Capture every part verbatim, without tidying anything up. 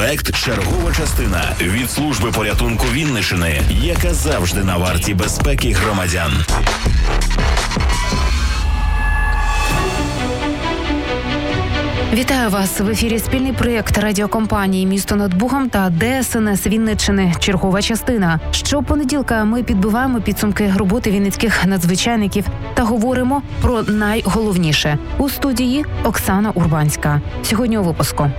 Проект «Чергова частина» від служби порятунку Вінниччини, яка завжди на варті безпеки громадян. Вітаю вас! В ефірі спільний проєкт радіокомпанії «Місто над Бугом» та ДСНС Вінниччини «Чергова частина». Щопонеділка ми підбиваємо підсумки роботи вінницьких надзвичайників та говоримо про найголовніше. У студії Оксана Урбанська. Сьогодні у випуску.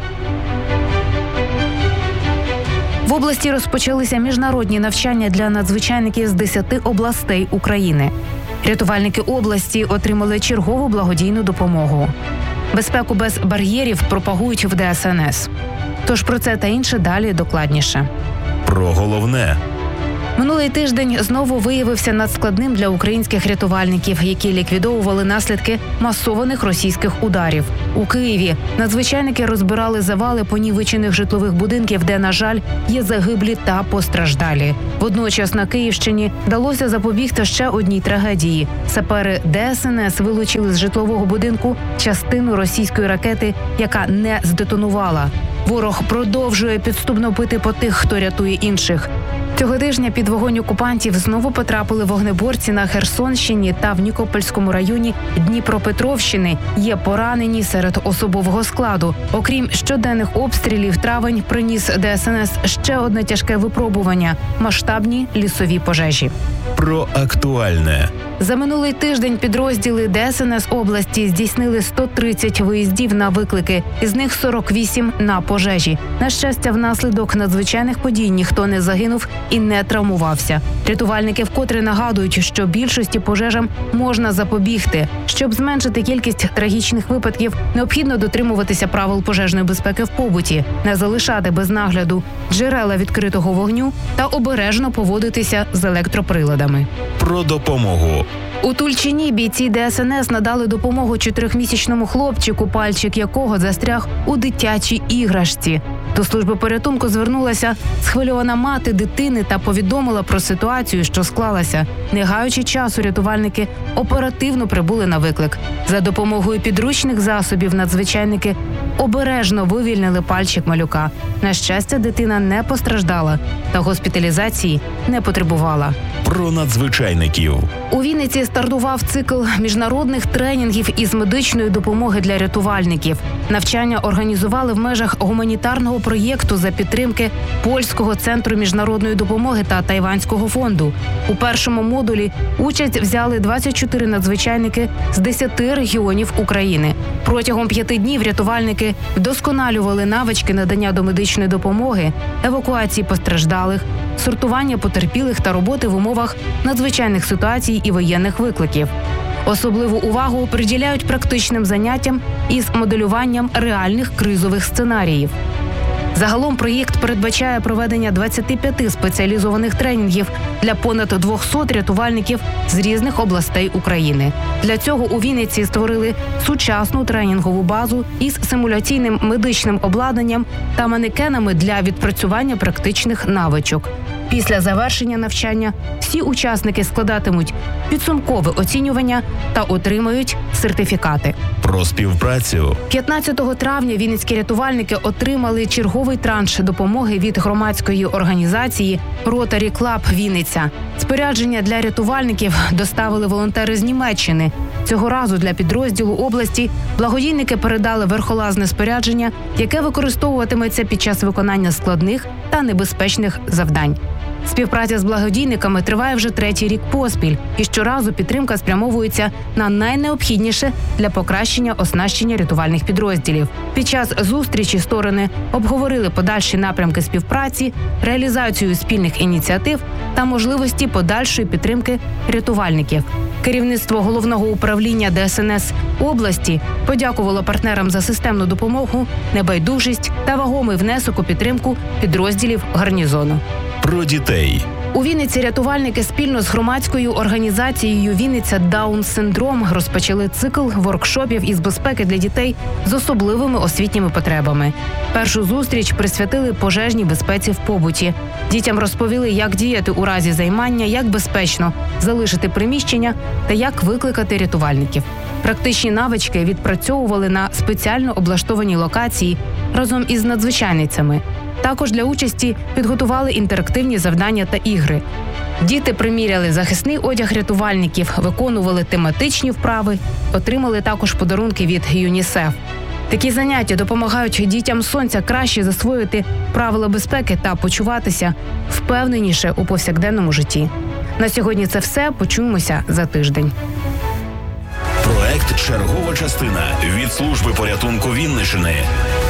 В області розпочалися міжнародні навчання для надзвичайників з десяти областей України. Рятувальники області отримали чергову благодійну допомогу. Безпеку без бар'єрів пропагують в ДСНС. Тож про це та інше далі докладніше. Про головне. Минулий тиждень знову виявився надскладним для українських рятувальників, які ліквідовували наслідки масованих російських ударів. У Києві надзвичайники розбирали завали понівечених житлових будинків, де, на жаль, є загиблі та постраждалі. Водночас на Київщині вдалося запобігти ще одній трагедії. Сапери ДСНС вилучили з житлового будинку частину російської ракети, яка не здетонувала. Ворог продовжує підступно бити по тих, хто рятує інших. Цього тижня під вогонь окупантів знову потрапили вогнеборці на Херсонщині та в Нікопольському районі Дніпропетровщини. Є поранені серед особового складу. Окрім щоденних обстрілів, травень приніс ДСНС ще одне тяжке випробування – масштабні лісові пожежі. Про актуальне. За минулий тиждень підрозділи ДСНС області здійснили сто тридцять виїздів на виклики, із них сорок вісім на пожежі. На щастя, внаслідок надзвичайних подій ніхто не загинув і не травмувався. Рятувальники вкотре нагадують, що більшості пожежам можна запобігти. Щоб зменшити кількість трагічних випадків, необхідно дотримуватися правил пожежної безпеки в побуті, не залишати без нагляду джерела відкритого вогню та обережно поводитися з електроприладами. Про допомогу. У Тульчині бійці ДСНС надали допомогу чотирьохмісячному хлопчику, пальчик якого застряг у дитячій іграшці. До служби порятунку звернулася схвильована мати дитини та повідомила про ситуацію, що склалася. Не гаючи часу, рятувальники оперативно прибули на виклик. За допомогою підручних засобів надзвичайники обережно вивільнили пальчик малюка. На щастя, дитина не постраждала та госпіталізації не потребувала. Про надзвичайників. У Вінниці стартував цикл міжнародних тренінгів із медичної допомоги для рятувальників. Навчання організували в межах гуманітарного проєкту за підтримки Польського центру міжнародної допомоги та Тайванського фонду. У першому модулі участь взяли двадцять чотири надзвичайники з десяти регіонів України. Протягом п'яти днів рятувальники вдосконалювали навички надання домедичної допомоги, евакуації постраждалих, сортування потерпілих та роботи в умовах надзвичайних ситуацій і воєнних викликів. Особливу увагу приділяють практичним заняттям із моделюванням реальних кризових сценаріїв. Загалом проєкт передбачає проведення двадцяти п'яти спеціалізованих тренінгів для понад двохсот рятувальників з різних областей України. Для цього у Вінниці створили сучасну тренінгову базу із симуляційним медичним обладнанням та манекенами для відпрацювання практичних навичок. Після завершення навчання всі учасники складатимуть підсумкове оцінювання та отримають сертифікати. Про співпрацю. п'ятнадцятого травня вінницькі рятувальники отримали черговий транш допомоги від громадської організації Rotary Club Вінниця. Спорядження для рятувальників доставили волонтери з Німеччини. Цього разу для підрозділу області благодійники передали верхолазне спорядження, яке використовуватиметься під час виконання складних та небезпечних завдань. Співпраця з благодійниками триває вже третій рік поспіль, і щоразу підтримка спрямовується на найнеобхідніше для покращення оснащення рятувальних підрозділів. Під час зустрічі сторони обговорили подальші напрямки співпраці, реалізацію спільних ініціатив та можливості подальшої підтримки рятувальників. Керівництво головного управління ДСНС області подякувало партнерам за системну допомогу, небайдужість та вагомий внесок у підтримку підрозділів гарнізону. Про дітей. У Вінниці рятувальники спільно з громадською організацією «Вінниця Даун-синдром» розпочали цикл воркшопів із безпеки для дітей з особливими освітніми потребами. Першу зустріч присвятили пожежній безпеці в побуті. Дітям розповіли, як діяти у разі займання, як безпечно залишити приміщення та як викликати рятувальників. Практичні навички відпрацьовували на спеціально облаштованій локації, разом із надзвичайницями. Також для участі підготували інтерактивні завдання та ігри. Діти приміряли захисний одяг рятувальників, виконували тематичні вправи, отримали також подарунки від ЮНІСЕФ. Такі заняття допомагають дітям сонця краще засвоїти правила безпеки та почуватися впевненіше у повсякденному житті. На сьогодні це все. Почуємося за тиждень. Проект «Чергова частина» від служби порятунку Вінниччини.